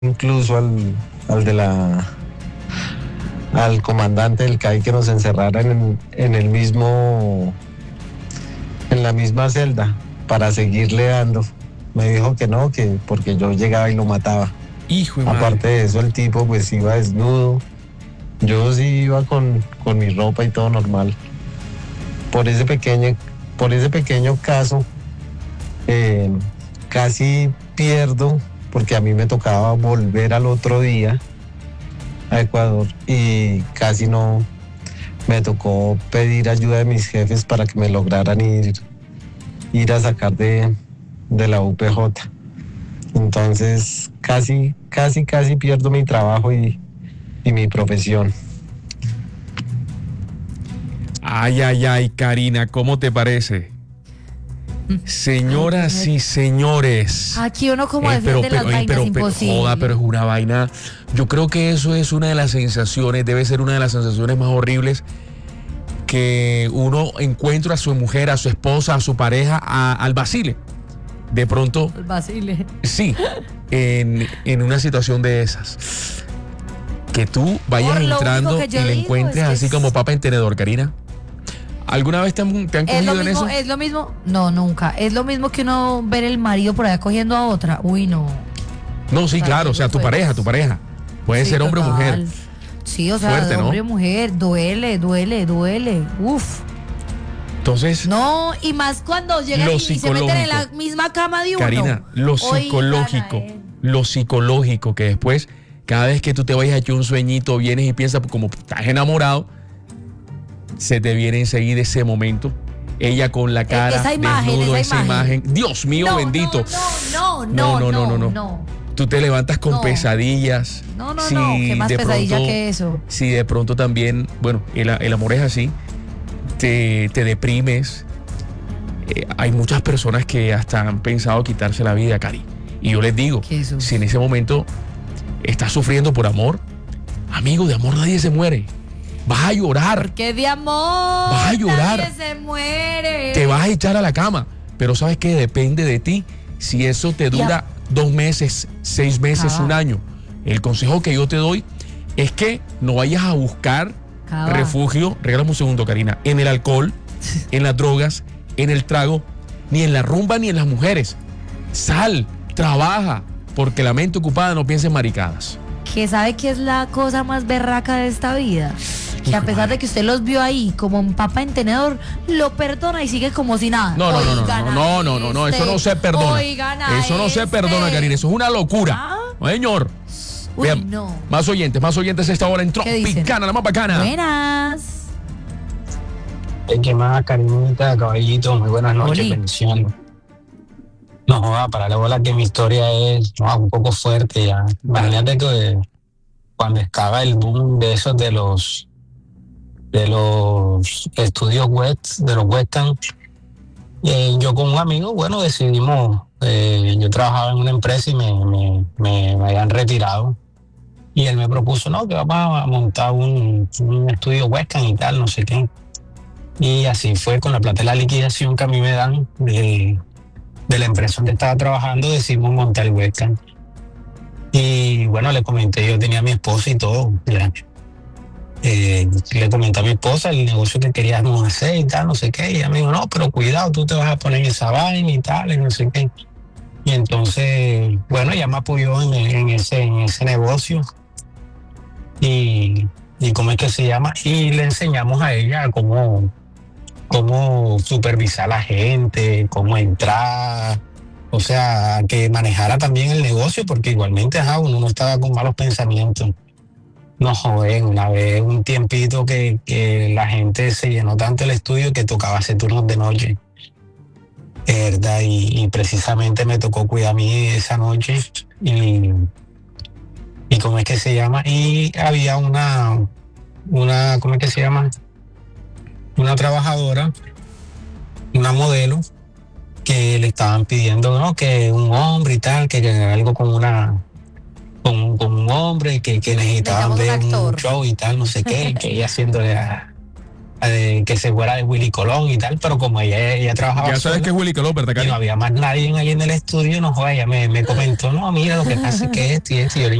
incluso al comandante del CAI que nos encerrara en el mismo, en la misma celda para seguirle dando. Me dijo que no, que porque yo llegaba y lo mataba. Hijo de madre. Aparte de eso, el tipo pues iba desnudo. Yo sí iba con mi ropa y todo normal. Por ese pequeño caso, casi pierdo, porque a mí me tocaba volver al otro día a Ecuador y casi no, me tocó pedir ayuda de mis jefes para que me lograran ir a sacar de la UPJ. Entonces casi pierdo mi trabajo y mi profesión. Ay, Karina, ¿cómo te parece? Señoras y señores. Aquí uno como defiende las vainas imposibles. Joda, pero es una vaina. Yo creo que eso es una de las sensaciones, debe ser una de las sensaciones más horribles que uno encuentra a su mujer, a su esposa, a su pareja, al Basile. De pronto. El Basile. Sí, en una situación de esas. Que tú vayas entrando y le encuentres así como papa en tenedor, Karina. ¿Alguna vez te han cogido en eso? Es lo mismo, no, nunca. Es lo mismo que uno ver el marido por allá cogiendo a otra. Uy, no. No, sí, claro, o sea, tu pareja. Puede ser hombre o mujer. Sí, o sea, fuerte, ¿no? hombre o mujer, duele. Uf. Entonces. No, y más cuando llegan y se meten en la misma cama de uno. Karina, lo psicológico, que después, cada vez que tú te vayas a echar un sueñito, vienes y piensas, como estás enamorado, se te viene enseguida ese momento. Ella con la cara esa imagen. Dios mío, bendito. No. Tú te levantas con pesadillas. No, qué más pesadilla que eso. Si de pronto también, bueno, el amor es así, te deprimes. Hay muchas personas que hasta han pensado quitarse la vida, Cari. Y yo les digo, si en ese momento estás sufriendo por amor, amigo, de amor nadie se muere. Vas a llorar. Porque de amor vas a llorar. Nadie se muere. Te vas a echar a la cama. Pero ¿sabes qué? Depende de ti. Si eso te dura 2 meses, 6 meses, un año. El consejo que yo te doy es que no vayas a buscar refugio, regálame un segundo, Karina, en el alcohol, en las drogas, en el trago, ni en la rumba, ni en las mujeres. Sal, trabaja, porque la mente ocupada no piensa en maricadas. ¿Que sabe qué es la cosa más berraca de esta vida? Que a pesar de que usted los vio ahí como un papa en tenedor, lo perdona y sigue como si nada. No, eso no se perdona. Eso no se perdona, Karina, eso es una locura. Señor. Uy, vean, no. Más oyentes esta hora en Tropicana, la más bacana. Buenas. ¿Qué más, Karinita, caballito? Muy buenas noches, bendiciones. No, para la bola que mi historia es un poco fuerte ya. Imagínate que cuando estaba el boom de esos de los estudios de los western, yo con un amigo, bueno, decidimos, yo trabajaba en una empresa y me habían retirado. Y él me propuso, no, que vamos a montar un estudio western y tal, no sé qué. Y así fue, con la plata de la liquidación que a mí me dan de la empresa donde estaba trabajando, decidimos montar el webcam. Y bueno, le comenté, yo tenía a mi esposa y todo, ya. Le comenté a mi esposa el negocio que queríamos hacer y tal, no sé qué. Y ella me dijo, no, pero cuidado, tú te vas a poner en esa vaina y tal, y no sé qué. Y entonces, bueno, ella me apoyó en ese negocio. Y cómo es que se llama, y le enseñamos a ella cómo supervisar a la gente, cómo entrar, o sea, que manejara también el negocio, porque igualmente uno no estaba con malos pensamientos. No, joven, una vez, un tiempito que la gente se llenó tanto el estudio que tocaba hacer turnos de noche, ¿verdad? Y precisamente me tocó cuidar a mí esa noche, y cómo es que se llama, y había una ¿cómo es que se llama? Una trabajadora, una modelo, que le estaban pidiendo, ¿no?, que un hombre y tal, que algo con un hombre, que necesitaban ver un show y tal, no sé qué, que ella haciéndole que se fuera de Willy Colón y tal, pero como ella trabajaba Ya sabes sola, que es Willy Colón, ¿verdad, y Cari? no había más nadie ahí en el estudio, no joder, ella me comentó, no, mira, lo que pasa es que esto y esto, y yo le